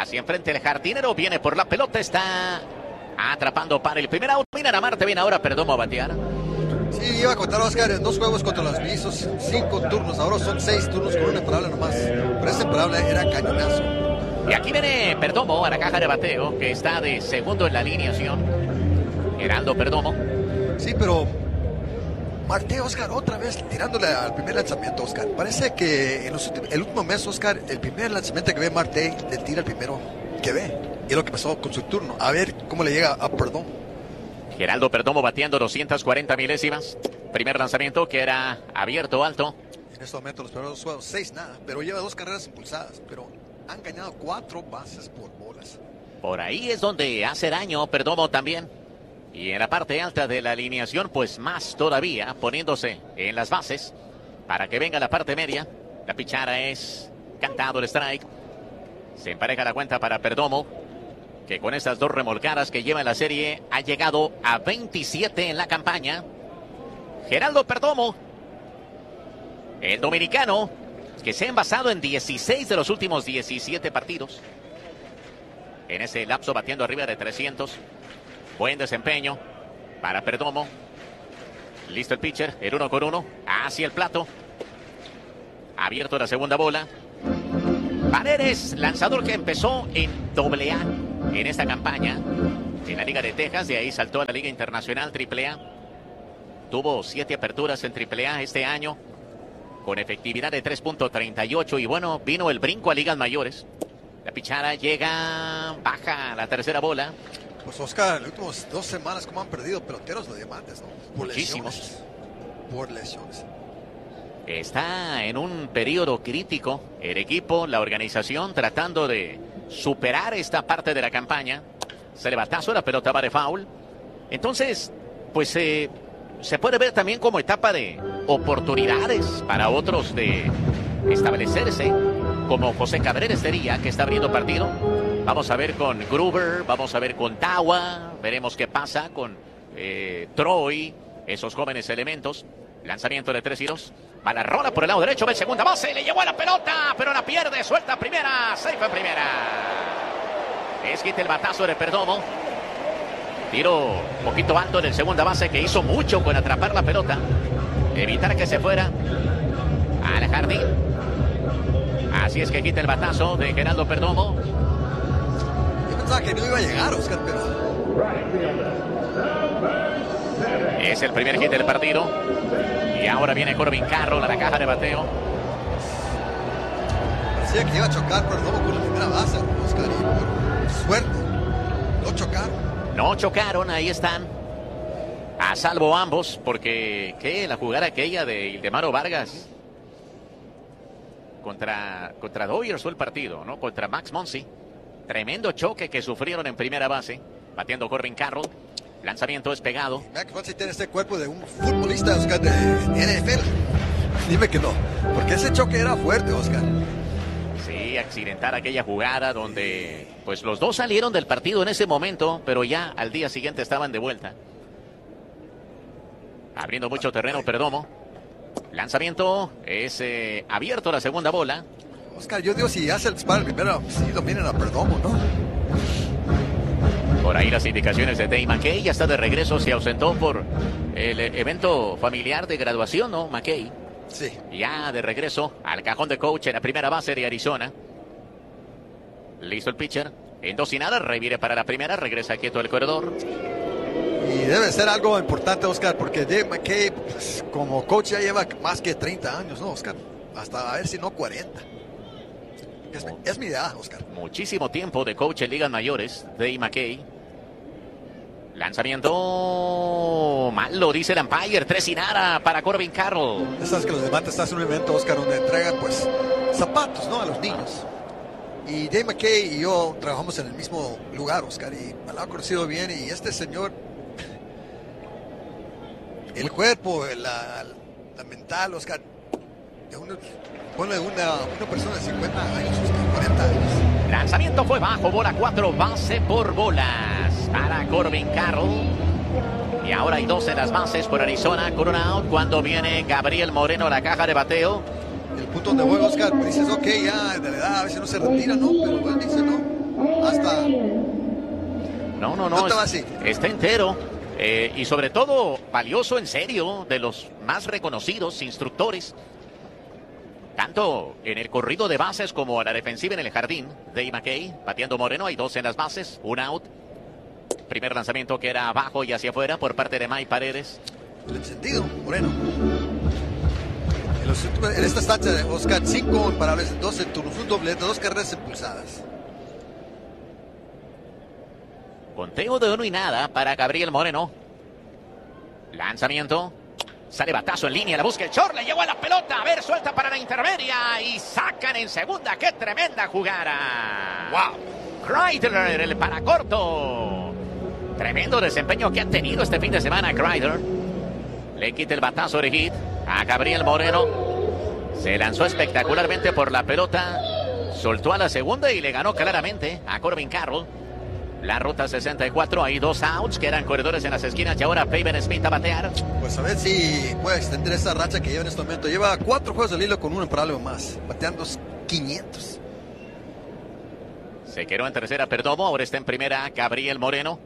Hacia enfrente el jardinero, viene por la pelota, está atrapando para el primer out. Mira, Marte viene ahora Perdomo a batear. Sí, iba a contar, Oscar, en 2 juegos contra los Bison, 5 turnos, ahora son 6 turnos con una imparable nomás. Pero esa imparable era cañonazo. Y aquí viene Perdomo a la caja de bateo, que está de segundo en la alineación. Geraldo Perdomo. Sí, pero Marte, Oscar, otra vez tirándole al primer lanzamiento, Oscar. Parece que en el último mes, Oscar, el primer lanzamiento que ve Marte, le tira el primero que ve. Y es lo que pasó con su turno. A ver cómo le llega a Perdomo. Geraldo Perdomo bateando 240 milésimas. Primer lanzamiento que era abierto, alto. En este momento los primeros 2 juegos, 6 nada, pero lleva 2 carreras impulsadas, pero han ganado 4 bases por bolas. Por ahí es donde hace daño Perdomo también. Y en la parte alta de la alineación, pues más todavía, poniéndose en las bases para que venga la parte media. La pichara es cantado el strike. Se empareja la cuenta para Perdomo, que con estas 2 remolcadas que lleva en la serie ha llegado a 27 en la campaña. Geraldo Perdomo, el dominicano, que se ha envasado en 16 de los últimos 17 partidos. En ese lapso batiendo arriba de 300. Buen desempeño para Perdomo. Listo el pitcher, el 1-1, hacia el plato. Abierto la segunda bola. Paredes, lanzador que empezó en AA en esta campaña, en la Liga de Texas, de ahí saltó a la Liga Internacional AAA. Tuvo 7 aperturas en AAA este año, con efectividad de 3.38, y bueno, vino el brinco a ligas mayores. La pichara llega, baja la tercera bola. Pues Oscar, en las últimas 2 semanas como han perdido peloteros de diamantes, ¿no? Por muchísimos. Lesiones. Por lesiones. Está en un periodo crítico el equipo, la organización, tratando de superar esta parte de la campaña. Se le batazo, la pelota va de foul. Entonces, pues se puede ver también como etapa de oportunidades para otros de establecerse, como José Cabrera Estería, que está abriendo partido. Vamos a ver con Gruber, vamos a ver con Tawa, veremos qué pasa con Troy, esos jóvenes elementos. Lanzamiento de 3-2. Va la rola por el lado derecho, ve segunda base, le llevó a la pelota, pero la pierde, suelta primera, safe en primera. Es quita el batazo de Perdomo. Tiro un poquito alto en el segunda base, que hizo mucho con atrapar la pelota, evitar que se fuera al jardín. Así es que quita el batazo de Geraldo Perdomo. Yo pensaba que no iba a llegar, Oscar, pero es el primer hit del partido. Y ahora viene Corbin Carroll a la caja de bateo. parecía que iba a chocar Perdomo con la primera base, Oscar, y por suerte no chocaron. No chocaron, ahí están. A salvo ambos, porque la jugada aquella de Ildemaro Vargas contra Dodgers fue el partido, ¿no? Contra Max Muncy. Tremendo choque que sufrieron en primera base, batiendo Corbin Carroll. Lanzamiento despegado. Max Muncy tiene este cuerpo de un futbolista, Oscar, de NFL. Dime que no, porque ese choque era fuerte, Oscar. Sí, accidentar aquella jugada donde pues los dos salieron del partido en ese momento, pero ya al día siguiente estaban de vuelta. Abriendo mucho terreno Perdomo. Lanzamiento es abierto la segunda bola. Oscar, yo digo, si hace el disparo primero, sí lo miren a Perdomo, ¿no? Por ahí las indicaciones de Dave McKay. Ya está de regreso, se ausentó por el evento familiar de graduación, ¿no? McKay. Sí. Ya de regreso al cajón de coach en la primera base de Arizona. Listo el pitcher. En 2-0, revire para la primera, regresa quieto el corredor. Y debe ser algo importante, Oscar, porque Dave McKay, pues, como coach, ya lleva más que 30 años, ¿no, Oscar? Hasta a ver si no 40. Es mi edad, Oscar. Muchísimo tiempo de coach en ligas mayores, Dave McKay. Lanzamiento malo, dice el umpire. 3-0 para Corbin Carroll. Ya sabes que los demantes están en un evento, Oscar, donde entregan, pues, zapatos, ¿no? A los niños. Y Dave McKay y yo trabajamos en el mismo lugar, Oscar, y me lo ha conocido bien. Y este señor, el cuerpo, la mental, Oscar, ponle una persona de 50 años, Oscar, 40 años. Lanzamiento fue bajo, bola 4, base por bolas para Corbin Carroll. Y ahora hay 2 en las bases por Arizona, con un out cuando viene Gabriel Moreno a la caja de bateo. El punto donde juega, Oscar, pues dices, ok, ya de la edad a veces no se retira, ¿no? Pero él dice, no, hasta... No estaba así. Está entero. Y sobre todo, valioso en serio, de los más reconocidos instructores. Tanto en el corrido de bases como a la defensiva en el jardín. Dave McKay, bateando Moreno, hay 2 en las bases, 1 out. Primer lanzamiento que era abajo y hacia afuera por parte de Mike Paredes. El encendido, Moreno. En esta estancia, Oscar, 5 imparables, 2 en turnos, un doblete, 2 carreras impulsadas. Conteo de 1 y nada para Gabriel Moreno. Lanzamiento. Sale batazo en línea, la busca el short, le llegó a la pelota. A ver, suelta para la intermedia y sacan en segunda. ¡Qué tremenda jugada! ¡Wow! Kreidler, el paracorto. Tremendo desempeño que ha tenido este fin de semana Kreidler. Le quita el batazo de hit a Gabriel Moreno. Se lanzó espectacularmente por la pelota. Soltó a la segunda y le ganó claramente a Corbin Carroll. La ruta 64, hay 2 outs que eran corredores en las esquinas y ahora Peyton Smith a batear. Pues a ver si puede extender esa racha que lleva en este momento. Lleva 4 juegos del hilo con 1 imparable o más, bateando 500. Se quedó en tercera Perdomo, ahora está en primera Gabriel Moreno.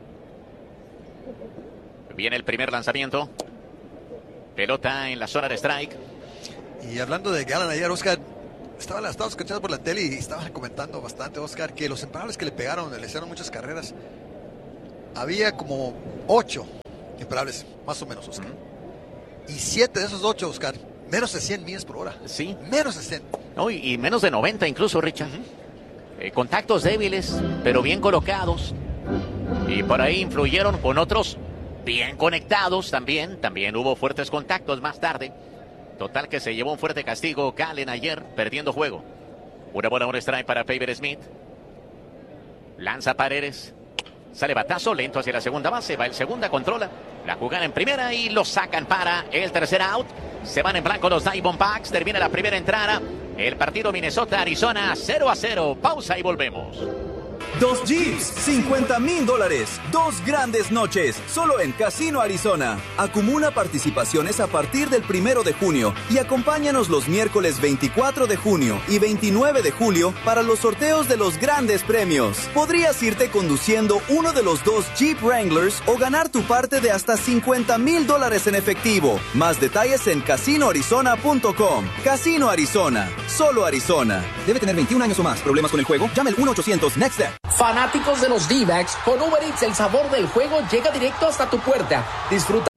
Viene el primer lanzamiento. Pelota en la zona de strike. Y hablando de Gallen ayer, Oscar, estaba escuchando por la tele y estaba comentando bastante, Oscar, que los imparables que le pegaron, le hicieron muchas carreras. Había como 8 imparables, más o menos, Oscar. Y 7 de esos 8, Oscar, menos de 100 millas por hora. Sí. Menos de 100. No, y menos de 90 incluso, Richard. Contactos débiles, pero bien colocados. Y por ahí influyeron con otros bien conectados también. También hubo fuertes contactos más tarde. Total que se llevó un fuerte castigo Gallen ayer, perdiendo juego. Una bola, un strike para Peyton Smith. Lanza Paredes. Sale batazo, lento hacia la segunda base. Va el segunda, controla la jugada en primera y lo sacan para el tercer out. Se van en blanco los Diamondbacks. Termina la primera entrada. El partido Minnesota-Arizona 0-0. Pausa y volvemos. 2 Jeeps, $50,000. 2 grandes noches, solo en Casino Arizona. Acumula participaciones a partir del 1 de junio y acompáñanos los miércoles 24 de junio y 29 de julio para los sorteos de los grandes premios. Podrías irte conduciendo uno de los 2 Jeep Wranglers o ganar tu parte de hasta $50,000 en efectivo. Más detalles en casinoarizona.com. Casino Arizona, solo Arizona. Debe tener 21 años o más. ¿Problemas con el juego? Llame al 1-800-NEXT-STEP. Fanáticos de los D-backs, con Uber Eats el sabor del juego llega directo hasta tu puerta. Disfruta